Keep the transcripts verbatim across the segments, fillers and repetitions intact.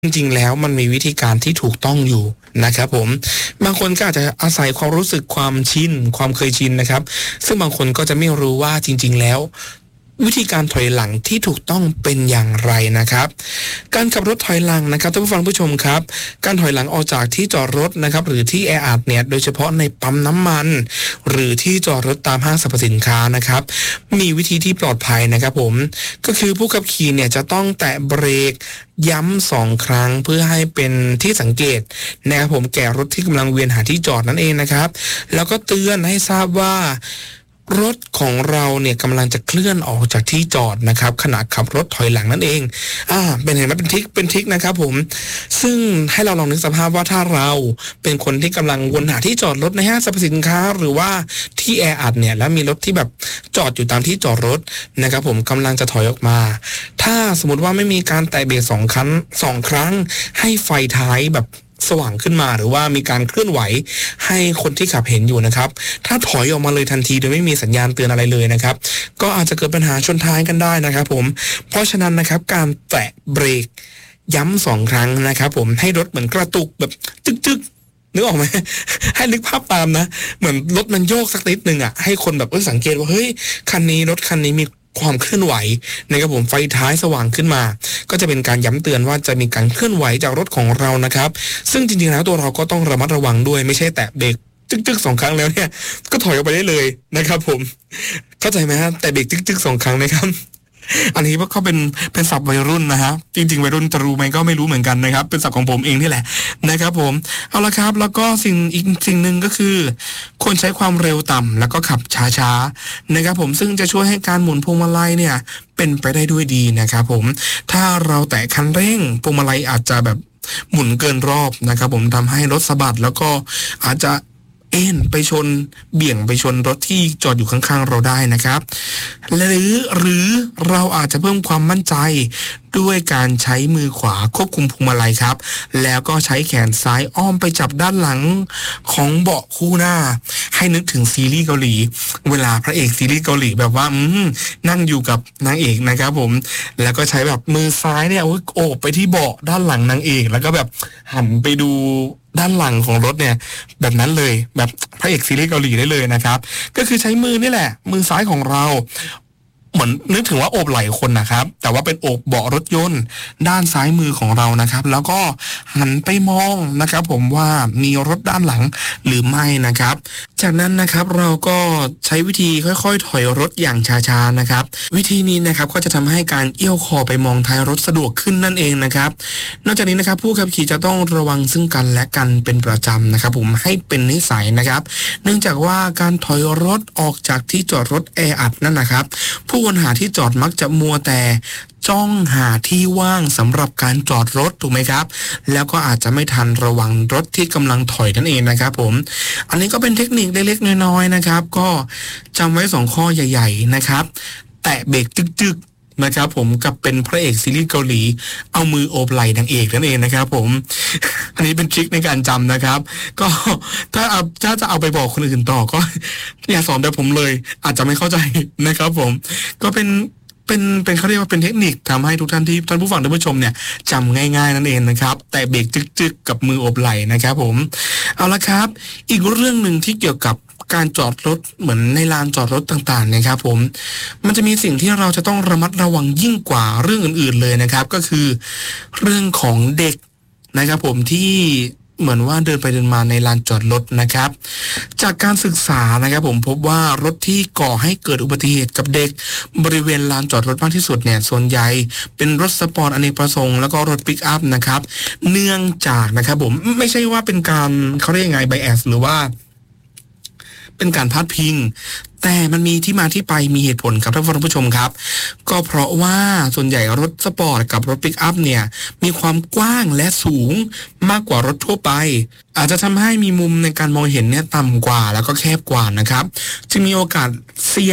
จริงๆแล้วมันมีวิธีการที่ถูกต้องอยู่นะครับผมบางคนก็อาจจะอาศัยความรู้สึกความชินความเคยชินนะครับซึ่งบางคนก็จะไม่รู้ว่าจริงๆแล้ววิธีการถอยหลังที่ถูกต้องเป็นอย่างไรนะครับการขับรถถอยหลังนะครับท่านผู้ฟังผู้ชมครับการถอยหลังออกจากที่จอดรถนะครับหรือที่แออัดเนี่ยโดยเฉพาะในปั๊มน้ำมันหรือที่จอดรถตามห้างสรรพสินค้านะครับมีวิธีที่ปลอดภัยนะครับผมก็คือผู้ขับขี่เนี่ยจะต้องแตะเบรกย้ำสองครั้งเพื่อให้เป็นที่สังเกตนะครับผมแก่รถที่กำลังเวียนหาที่จอดนั่นเองนะครับแล้วก็เตือนให้ทราบว่ารถของเราเนี่ยกำลังจะเคลื่อนออกจากที่จอดนะครับขณะขับรถถอยหลังนั่นเองอ่าเป็นเห็นไหมเป็นทริคเป็นทริคนะครับผมซึ่งให้เราลองนึกสภาพว่าถ้าเราเป็นคนที่กำลังวนหาที่จอดรถในห้างสรรพสินค้าหรือว่าที่แออัดเนี่ยแล้วมีรถที่แบบจอดอยู่ตามที่จอดรถนะครับผมกำลังจะถอยออกมาถ้าสมมติว่าไม่มีการแตะเบรกสองครั้งสองครั้งให้ไฟท้ายแบบสว่างขึ้นมาหรือว่ามีการเคลื่อนไหวให้คนที่ขับเห็นอยู่นะครับถ้าถอยออกมาเลยทันทีโดยไม่มีสัญญาณเตือนอะไรเลยนะครับก็อาจจะเกิดปัญหาชนท้ายกันได้นะครับผมเพราะฉะนั้นนะครับการแตะเบรกย้ำสองครั้งนะครับผมให้รถเหมือนกระตุกแบบจึ๊กๆนึกออกไหม ให้นึกภาพตามนะเหมือนรถมันโยกสักนิดนึงอ่ะให้คนแบบเออสังเกตว่าเฮ้ยคันนี้รถคันนี้มีความเคลื่อนไหวนะครับผมไฟท้ายสว่างขึ้นมาก็จะเป็นการย้ำเตือนว่าจะมีการเคลื่อนไหวจากรถของเรานะครับซึ่งจริงๆแล้วตัวเราก็ต้องระมัดระวังด้วยไม่ใช่แตะเบรกจึ๊กๆสองครั้งแล้วเนี่ยก็ถอยออกไปได้เลยนะครับผมเข้าใจไหมฮะแต่เบรกจึ๊กๆสองครั้งนะครับอันนี้ก็เป็นเป็นศัพท์วัยรุ่นนะฮะจริงๆวัยรุ่นจะรู้ไหมก็ไม่รู้เหมือนกันนะครับเป็นศัพท์ของผมเองนี่แหละนะครับผมเอาละครับแล้วก็สิ่งอีกสิ่งหนึ่งก็คือควรใช้ความเร็วต่ำแล้วก็ขับช้าๆนะครับผมซึ่งจะช่วยให้การหมุนพวงมาลัยเนี่ยเป็นไปได้ด้วยดีนะครับผมถ้าเราแตะคันเร่งพวงมาลัยอาจจะแบบหมุนเกินรอบนะครับผมทำให้รถสะบัดแล้วก็อาจจะเอ็นไปชนเบี่ยงไปชนรถที่จอดอยู่ข้างๆเราได้นะครับหรือหรือเราอาจจะเพิ่มความมั่นใจด้วยการใช้มือขวาควบคุมพวงมาลัยครับแล้วก็ใช้แขนซ้ายอ้อมไปจับด้านหลังของเบาะคู่หน้าให้นึกถึงซีรีส์เกาหลีเวลาพระเอกซีรีส์เกาหลีแบบว่าอืมนั่งอยู่กับนางเอกนะครับผมแล้วก็ใช้แบบมือซ้ายเนี่ยโอบไปที่เบาะด้านหลังนางเอกแล้วก็แบบหันไปดูด้านหลังของรถเนี่ยแบบนั้นเลยแบบพระเอกซีรีส์เกาหลีได้เลยนะครับก็คือใช้มือนี่แหละมือซ้ายของเราเหมือนนึกถึงว่าโอบไหล่คนนะครับแต่ว่าเป็นโอบเบาะรถยนต์ด้านซ้ายมือของเรานะครับแล้วก็หันไปมองนะครับผมว่ามีรถด้านหลังหรือไม่นะครับจากนั้นนะครับเราก็ใช้วิธีค่อยๆถอยรถอย่างช้าๆนะครับวิธีนี้นะครับก็จะทำให้การเอี้ยวคอไปมองท้ายรถสะดวกขึ้นนั่นเองนะครับนอกจากนี้นะครับผู้ขับขี่จะต้องระวังซึ่งกันและกันเป็นประจำนะครับผมให้เป็นนิสัยนะครับเนื่องจากว่าการถอยรถออกจากที่จอดรถแออัดนั่นนะครับผู้คนหาที่จอดมักจะมัวแต่จ้องหาที่ว่างสำหรับการจอดรถถูกไหมครับแล้วก็อาจจะไม่ทันระวังรถที่กำลังถอยนั่นเองนะครับผมอันนี้ก็เป็นเทคนิคเล็กๆน้อยๆนะครับก็จำไว้สองข้อใหญ่ๆนะครับแตะเบรกจึกๆนะครับผมกับเป็นพระเอกซีรีส์เกาหลีเอามือโอบไหล่นางเอกนั่นเองนะครับผมอันนี้เป็นทริคในการจำนะครับก็ถ้าเอาถ้าจะเอาไปบอกคนอื่นต่อก็อย่าสอนแบบผมเลยอาจจะไม่เข้าใจนะครับผมก็เป็นเป็นเป็นเขาเรียกว่าเป็นเทคนิคทำให้ทุกท่านที่ท่านผู้ฟังท่านผู้ชมเนี่ยจำง่ายๆนั่นเองนะครับแต่เบรกจึกๆกับมือโอบไหล่นะครับผมเอาละครับอีกเรื่องหนึ่งที่เกี่ยวกับการจอดรถเหมือนในลานจอดรถต่างๆนะครับผมมันจะมีสิ่งที่เราจะต้องระมัดระวังยิ่งกว่าเรื่องอื่นๆเลยนะครับก็คือเรื่องของเด็กนะครับผมที่เหมือนว่าเดินไปเดินมาในลานจอดรถนะครับจากการศึกษานะครับผมพบว่ารถที่ก่อให้เกิดอุบัติเหตุกับเด็กบริเวณลานจอดรถมากที่สุดเนี่ยส่วนใหญ่เป็นรถสปอร์ตอเนกประสงค์แล้วก็รถปิกอัพนะครับเนื่องจากนะครับผมไม่ใช่ว่าเป็นการเขาเรียกยังไงไบแอสหรือว่าเป็นการพาดพิงแต่มันมีที่มาที่ไปมีเหตุผลครับท่านผู้ชมครับก็เพราะว่าส่วนใหญ่รถสปอร์ตกับรถปิกอัพเนี่ยมีความกว้างและสูงมากกว่ารถทั่วไปอาจจะทำให้มีมุมในการมองเห็นเนี่ยต่ำกว่าแล้วก็แคบกว่านะครับจึงมีโอกาสเสี่ยง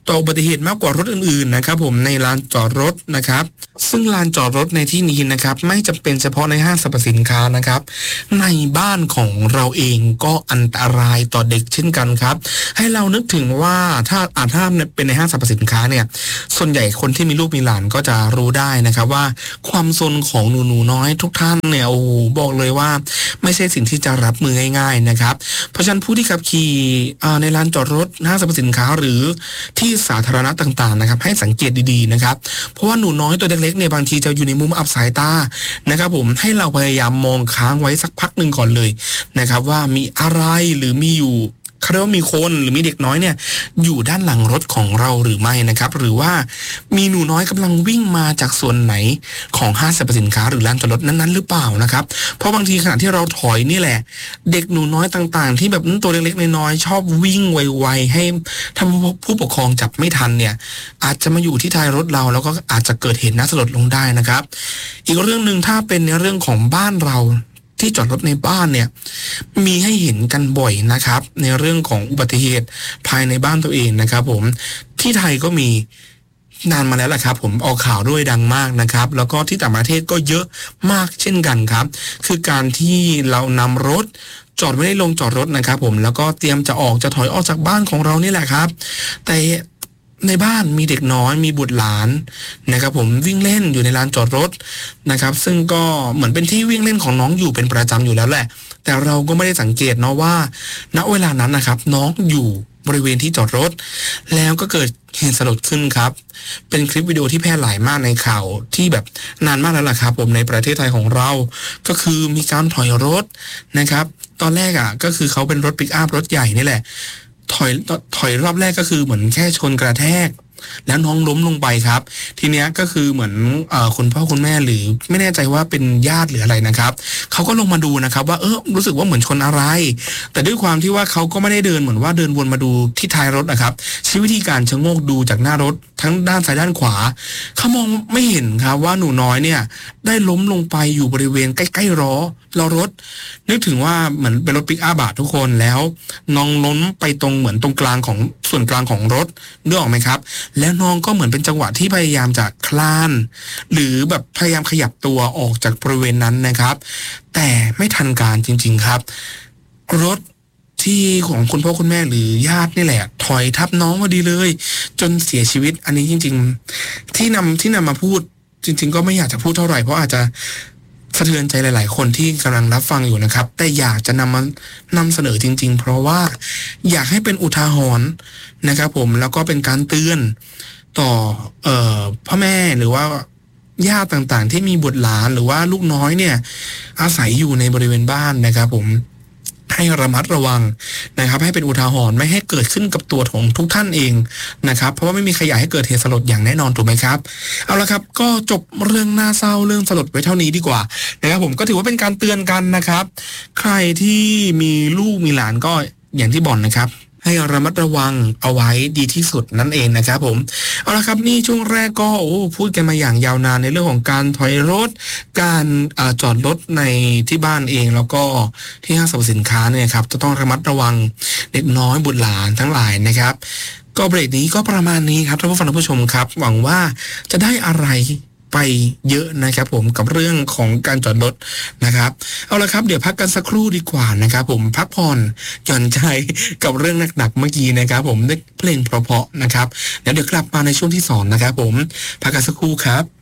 ต่ออุบัติเหตุมากกว่ารถอื่นๆนะครับผมในลานจอดรถนะครับซึ่งลานจอดรถในที่นี้นะครับไม่จำเป็นเฉพาะในห้างสรรพสินค้านะครับในบ้านของเราเองก็อันตรายต่อเด็กเช่นกันครับให้เรานึกถึงว่าถ้าอาจถ้าเป็นในห้างสรรพสินค้าเนี่ยส่วนใหญ่คนที่มีลูกมีหลานก็จะรู้ได้นะครับว่าความซนของหนูหนูน้อยทุกท่านเนี่ยโอ้บอกเลยว่าไม่ใช่สิ่งที่จะรับมือง่ายๆนะครับเพราะฉะนั้นผู้ที่ขับขี่ในลานจอดรถห้างสรรพสินค้าหรือที่สาธารณะต่างๆนะครับให้สังเกตดีๆนะครับเพราะว่าหนูน้อยตัวเล็กๆเนี่ยบางทีจะอยู่ในมุมอับสายตานะครับผมให้เราพยายามมองค้างไว้สักพักหนึ่งก่อนเลยนะครับว่ามีอะไรหรือมีอยู่เขาเรียกว่ามีคนหรือมีเด็กน้อยเนี่ยอยู่ด้านหลังรถของเราหรือไม่นะครับหรือว่ามีหนูน้อยกำลังวิ่งมาจากส่วนไหนของห้างสรรพสินค้าหรือลานจอดรถนั้นๆหรือเปล่านะครับเพราะบางทีขณะที่เราถอยนี่แหละเด็กหนูน้อยต่างๆที่แบบตัวเล็กๆน้อยๆชอบวิ่งไวๆให้ทำผู้ปกครองจับไม่ทันเนี่ยอาจจะมาอยู่ที่ท้ายรถเราแล้วก็อาจจะเกิดเหตุน่าสลดลงได้นะครับอีกเรื่องนึงถ้าเป็นในเรื่องของบ้านเราที่จอดรถในบ้านเนี่ยมีให้เห็นกันบ่อยนะครับในเรื่องของอุบัติเหตุภายในบ้านตัวเองนะครับผมที่ไทยก็มีนานมาแล้วแหละครับผมออกข่าวด้วยดังมากนะครับแล้วก็ที่ต่างประเทศก็เยอะมากเช่นกันครับคือการที่เรานำรถจอดไว้ในโรงจอดรถนะครับผมแล้วก็เตรียมจะออกจะถอยออกจากบ้านของเรานี่แหละครับแต่ในบ้านมีเด็กน้อยมีบุตรหลานนะครับผมวิ่งเล่นอยู่ในลานจอดรถนะครับซึ่งก็เหมือนเป็นที่วิ่งเล่นของน้องอยู่เป็นประจำอยู่แล้วแหละแต่เราก็ไม่ได้สังเกตเนาะว่าณเวลานั้นนะครับน้องอยู่บริเวณที่จอดรถแล้วก็เกิดเหตุสลดขึ้นครับเป็นคลิปวิดีโอที่แพร่หลายมากในข่าวที่แบบนานมากแล้วล่ะครับผมในประเทศไทยของเราก็คือมีการถอยรถนะครับตอนแรกอ่ะก็คือเขาเป็นรถปิกอัพรถใหญ่นี่แหละถอยถอยรอบแรกก็คือเหมือนแค่ชนกระแทกแล้วน้องล้มลงไปครับทีเนี้ยก็คือเหมือนเอ่อคุณพ่อคุณแม่หรือไม่แน่ใจว่าเป็นญาติหรืออะไรนะครับเขาก็ลงมาดูนะครับว่าเออรู้สึกว่าเหมือนชนอะไรแต่ด้วยความที่ว่าเขาก็ไม่ได้เดินเหมือนว่าเดินวนมาดูที่ท้ายรถนะครับใช้วิธีการชะโงกดูจากหน้ารถทั้งด้านซ้ายด้านขวาเขามองไม่เห็นครับว่าหนูน้อยเนี่ยได้ล้มลงไปอยู่บริเวณใกล้ๆล้อล้อรถนึกถึงว่าเหมือนเป็นรถปิกอัพทุกคนแล้วน้องล้มไปตรงเหมือนตรงกลางของส่วนกลางของรถนึกออกไหมครับแล้วน้องก็เหมือนเป็นจังหวะที่พยายามจะคลานหรือแบบพยายามขยับตัวออกจากบริเวณนั้นนะครับแต่ไม่ทันการจริงๆครับรถที่ของคุณพ่อคุณแม่หรือญาตินี่แหละถอยทับน้องพอดีเลยจนเสียชีวิตอันนี้จริงๆที่นำที่นำมาพูดจริงๆก็ไม่อยากจะพูดเท่าไหร่เพราะอาจจะสะเทือนใจหลายๆคนที่กำลังรับฟังอยู่นะครับแต่อยากจะนำมานำเสนอจริงๆเพราะว่าอยากให้เป็นอุทาหรณ์นะครับผมแล้วก็เป็นการเตือนต่อเอ่อพ่อแม่หรือว่าญาติต่างๆที่มีบุตรหลานหรือว่าลูกน้อยเนี่ยอาศัยอยู่ในบริเวณบ้านนะครับผมให้ระมัดระวังนะครับให้เป็นอุทาหรณ์ไม่ให้เกิดขึ้นกับตัวของทุกท่านเองนะครับเพราะว่าไม่มีใครอยากให้เกิดเหตุสลดอย่างแน่นอนถูกไหมครับเอาละครับก็จบเรื่องน่าเศร้าเรื่องสลดไว้เท่านี้ดีกว่านะครับผมก็ถือว่าเป็นการเตือนกันนะครับใครที่มีลูกมีหลานก็อย่างที่บอกนะครับให้ระมัดระวังเอาไว้ดีที่สุดนั่นเองนะครับผมเอาละครับนี่ช่วงแรกก็โอ้พูดกันมาอย่างยาวนานในเรื่องของการถอยรถการอ่าจอดรถในที่บ้านเองแล้วก็ที่ห้างสรรพสินค้าเนี่ยครับจะต้องระมัดระวังเด็กน้อยบุตรหลานทั้งหลายนะครับก็เบรกนี้ก็ประมาณนี้ครับท่านผู้ฟังท่านผู้ชมครับหวังว่าจะได้อะไรไปเยอะนะครับผมกับเรื่องของการจอดรถนะครับเอาละครับเดี๋ยวพักกันสักครู่ดีกว่านะครับผมพักผ่อนหย่อนใจกับเรื่องหนักๆเมื่อกี้นะครับผมด้วยเพลงเพราะๆนะครับแล้วเดี๋ยวกลับมาในช่วงที่สองนะครับผมพักกันสักครู่ครับ